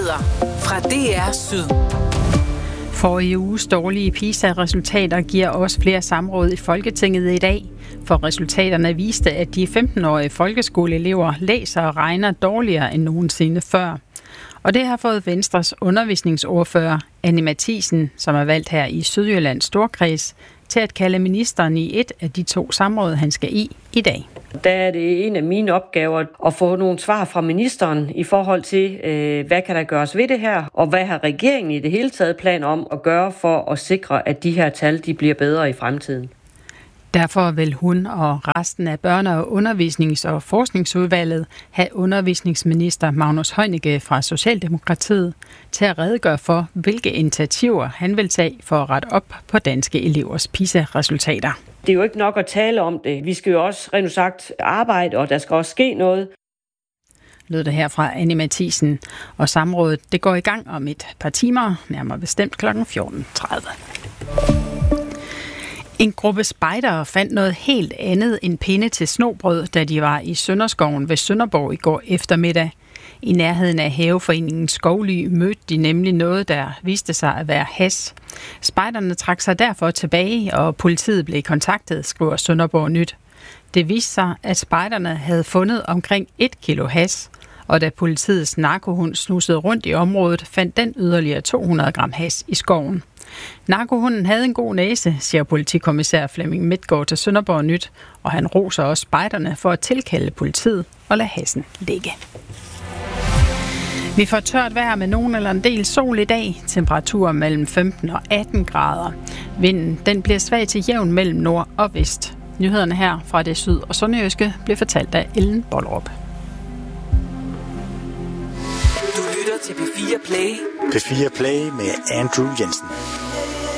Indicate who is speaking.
Speaker 1: Nyheder fra DR Syd.
Speaker 2: Forrige uges dårlige PISA-resultater giver også flere samråd i Folketinget i dag, for resultaterne viste, at de 15-årige folkeskoleelever læser og regner dårligere end nogensinde før. Og det har fået Venstres undervisningsordfører, Anni Matthiesen, som er valgt her i Sydjyllands Storkreds, til at kalde ministeren i et af de 2 samråd, han skal i dag.
Speaker 3: Der er det en af mine opgaver at få nogle svar fra ministeren i forhold til, hvad kan der gøres ved det her, og hvad har regeringen i det hele taget plan om at gøre for at sikre, at de her tal de bliver bedre i fremtiden.
Speaker 2: Derfor vil hun og resten af børne- og undervisnings- og forskningsudvalget have undervisningsminister Magnus Heunicke fra Socialdemokratiet til at redegøre for, hvilke initiativer han vil tage for at rette op på danske elevers PISA-resultater.
Speaker 3: Det er jo ikke nok at tale om det. Vi skal jo også rent sagt arbejde, og der skal også ske noget.
Speaker 2: Lød det her fra Anni Matthiesen, og samrådet det går i gang om et par timer, nærmere bestemt kl. 14.30. En gruppe spejdere fandt noget helt andet end pinde til snobrød, da de var i Sønderskoven ved Sønderborg i går eftermiddag. I nærheden af haveforeningen Skovly mødte de nemlig noget, der viste sig at være hash. Spejderne trak sig derfor tilbage, og politiet blev kontaktet, skriver Sønderborg Nyt. Det viste sig, at spejderne havde fundet omkring 1 kilo hash, og da politiets narkohund snusede rundt i området, fandt den yderligere 200 gram hash i skoven. Narkohunden havde en god næse, siger politikommissær Flemming Midtgaard til Sønderborg Nyt, og han roser også spejderne for at tilkalde politiet og lade hassen ligge. Vi får tørt vejr med nogen eller en del sol i dag. Temperaturer mellem 15 og 18 grader. Vinden den bliver svag til jævn mellem nord og vest. Nyhederne her fra det syd- og sønderjyske blev fortalt af Ellen Bollerup.
Speaker 1: Du lytter til P4 Play.
Speaker 4: P4 Play med Andrew Jensen.